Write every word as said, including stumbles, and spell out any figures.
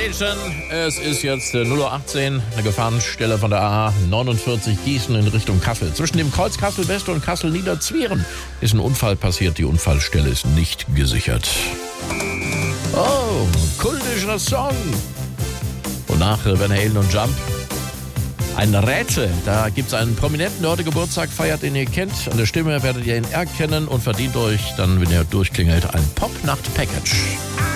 Station. Es ist jetzt äh, null Uhr achtzehn, eine Gefahrenstelle von der A neunundvierzig Gießen in Richtung Kassel. Zwischen dem Kreuz Kassel West und Kassel Niederzwieren ist ein Unfall passiert. Die Unfallstelle ist nicht gesichert. Oh, kultischer Song. Und nach äh, Van Halen und Jump ein Rätsel. Da gibt es einen Prominenten, der heute Geburtstag feiert, den ihr kennt. An der Stimme werdet ihr ihn erkennen und verdient euch dann, wenn ihr durchklingelt, ein Pop-Nacht-Package.